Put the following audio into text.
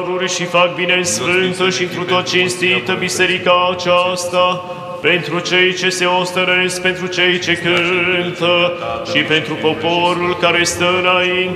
daruri și fac bine în sfântă și întru tot cinstită biserica aceasta, pentru cei ce se ostăresc, pentru cei ce cântă și pentru poporul care stă înainte